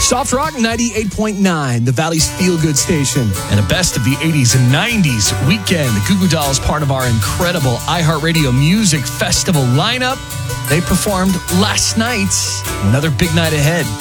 Soft Rock 98.9, the Valley's feel-good station. And a best of the 80s and 90s weekend. The Goo Goo Dolls, part of our incredible iHeartRadio Music Festival lineup. They performed last night. Another big night ahead.